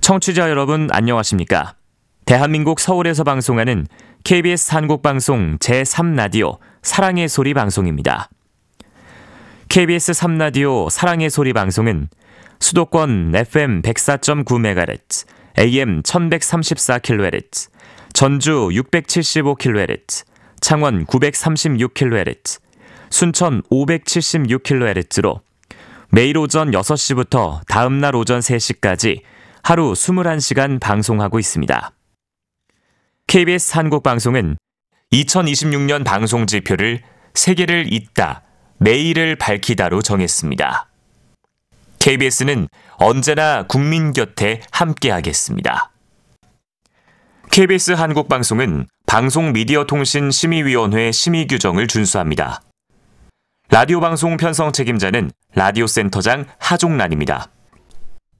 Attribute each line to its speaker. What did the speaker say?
Speaker 1: 청취자 여러분 안녕하십니까? 대한민국 서울에서 방송하는 KBS 한국방송 제3라디오 사랑의 소리 방송입니다. KBS 3라디오 사랑의 소리 방송은 수도권 FM 104.9MHz, AM 1134kHz, 전주 675kHz, 창원 936kHz, 순천 576kHz로 매일 오전 6시부터 다음날 오전 3시까지 하루 21시간 방송하고 있습니다. KBS 한국방송은 2026년 방송지표를 세계를 잇다, 매일을 밝히다로 정했습니다. KBS는 언제나 국민 곁에 함께하겠습니다. KBS 한국방송은 방송미디어통신심의위원회 심의규정을 준수합니다. 라디오 방송 편성 책임자는 라디오센터장 하종란입니다.